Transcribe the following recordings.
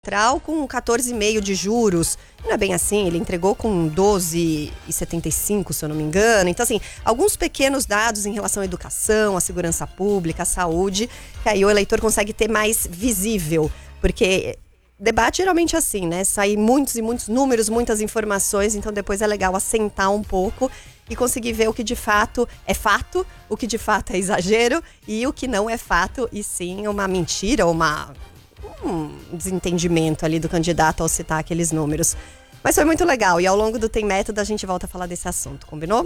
Central com 14,5% de juros. Não é bem assim, ele entregou com 12,75%, se eu não me engano. Então, assim, alguns pequenos dados em relação à educação, à segurança pública, à saúde, que aí o eleitor consegue ter mais visível. Porque debate geralmente é assim, né? Sai muitos e muitos números, muitas informações, então depois é legal assentar um pouco e conseguir ver o que de fato é fato, o que de fato é exagero e o que não é fato, e sim uma mentira ou um desentendimento ali do candidato ao citar aqueles números. Mas foi muito legal e ao longo do Tem Método a gente volta a falar desse assunto, combinou?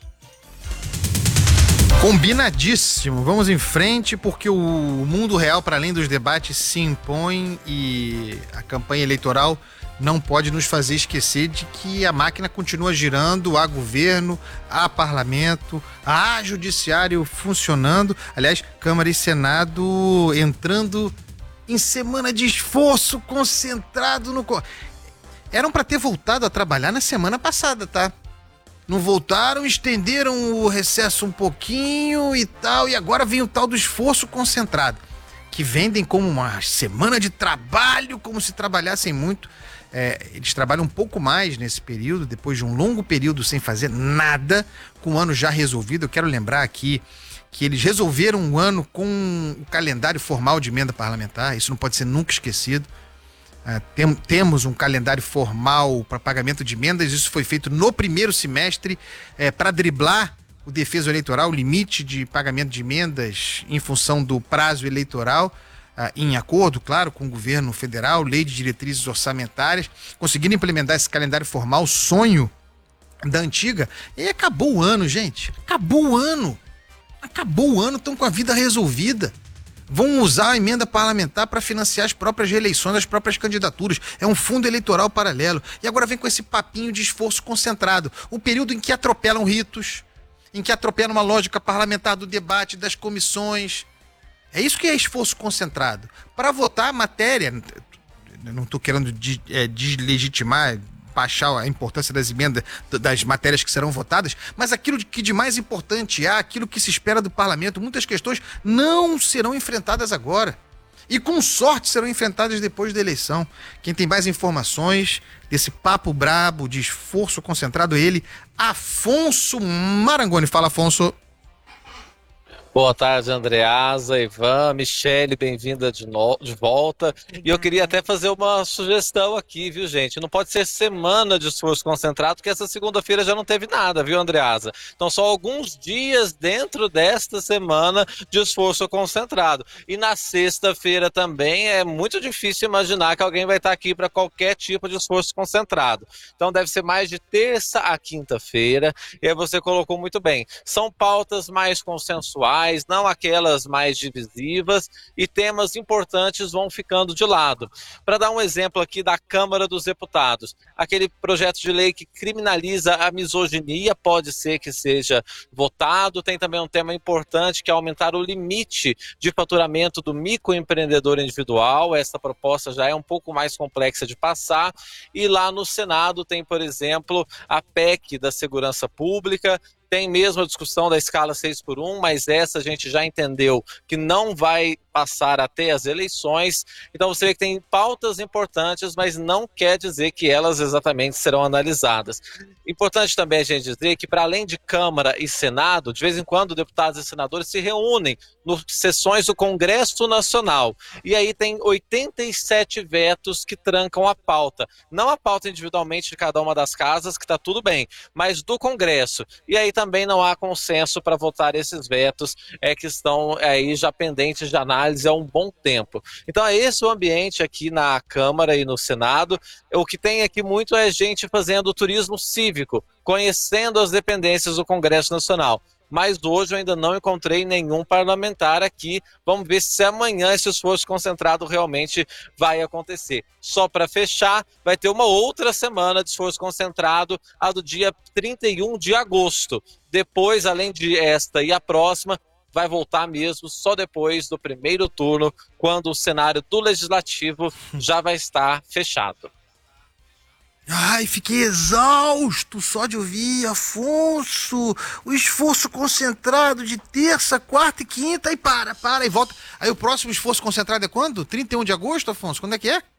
Combinadíssimo, vamos em frente porque o mundo real, para além dos debates, se impõe e a campanha eleitoral não pode nos fazer esquecer de que a máquina continua girando, há governo, há parlamento, há judiciário funcionando, aliás, Câmara e Senado entrando em semana de esforço concentrado no... Eram para ter voltado a trabalhar na semana passada, tá? Não voltaram, estenderam o recesso um pouquinho e tal, e agora vem o tal do esforço concentrado, que vendem como uma semana de trabalho, como se trabalhassem muito. Eles trabalham um pouco mais nesse período, depois de um longo período sem fazer nada, com o ano já resolvido. Eu quero lembrar aqui que eles resolveram um ano com o calendário formal de emenda parlamentar, isso não pode ser nunca esquecido. Temos um calendário formal para pagamento de emendas, isso foi feito no primeiro semestre para driblar o defeso eleitoral, o limite de pagamento de emendas em função do prazo eleitoral, em acordo, claro, com o governo federal, lei de diretrizes orçamentárias, conseguindo implementar esse calendário formal, sonho da antiga, e acabou o ano, gente, acabou o ano, estão com a vida resolvida. Vão usar a emenda parlamentar para financiar as próprias reeleições, as próprias candidaturas. É um fundo eleitoral paralelo. E agora vem com esse papinho de esforço concentrado. Um período em que atropelam ritos, em que atropelam uma lógica parlamentar do debate, das comissões. É isso que é esforço concentrado. Para votar a matéria, eu não estou querendo deslegitimar, baixar a importância das emendas, das matérias que serão votadas, mas aquilo que de mais importante há, aquilo que se espera do parlamento, muitas questões não serão enfrentadas agora. E com sorte serão enfrentadas depois da eleição. Quem tem mais informações desse papo brabo de esforço concentrado é ele, Afonso Marangoni. Fala, Afonso. Boa tarde, Andreasa, Ivan, Michele, bem-vinda de volta. Obrigada. E eu queria até fazer uma sugestão aqui, viu, gente? Não pode ser semana de esforço concentrado, porque essa segunda-feira já não teve nada, viu, Andreasa? Então, só alguns dias dentro desta semana de esforço concentrado. E na sexta-feira também é muito difícil imaginar que alguém vai estar aqui para qualquer tipo de esforço concentrado. Então, deve ser mais de terça a quinta-feira. E aí você colocou muito bem. São pautas mais consensuais, não aquelas mais divisivas, e temas importantes vão ficando de lado. Para dar um exemplo aqui da Câmara dos Deputados, aquele projeto de lei que criminaliza a misoginia pode ser que seja votado. Tem também um tema importante que é aumentar o limite de faturamento do microempreendedor individual. Essa proposta já é um pouco mais complexa de passar. E lá no Senado tem, por exemplo, a PEC da segurança pública. Tem mesmo a discussão da escala 6x1, mas essa a gente já entendeu que não vai passar até as eleições. Então você vê que tem pautas importantes, mas não quer dizer que elas exatamente serão analisadas. Importante também a gente dizer que, para além de Câmara e Senado, de vez em quando deputados e senadores se reúnem nas sessões do Congresso Nacional. E aí tem 87 vetos que trancam a pauta. Não a pauta individualmente de cada uma das casas, que está tudo bem, mas do Congresso. E aí também não há consenso para votar esses vetos que estão aí já pendentes de análise há um bom tempo. Então é esse o ambiente aqui na Câmara e no Senado. O que tem aqui muito é gente fazendo turismo cívico, conhecendo as dependências do Congresso Nacional. Mas hoje eu ainda não encontrei nenhum parlamentar aqui. Vamos ver se amanhã esse esforço concentrado realmente vai acontecer. Só para fechar, vai ter uma outra semana de esforço concentrado, a do dia 31 de agosto. Depois, além de esta e a próxima, vai voltar mesmo só depois do primeiro turno, quando o cenário do Legislativo já vai estar fechado. Ai, fiquei exausto só de ouvir, Afonso. O esforço concentrado de terça, quarta e quinta, e para, e volta. Aí o próximo esforço concentrado é quando? 31 de agosto, Afonso? Quando é que é?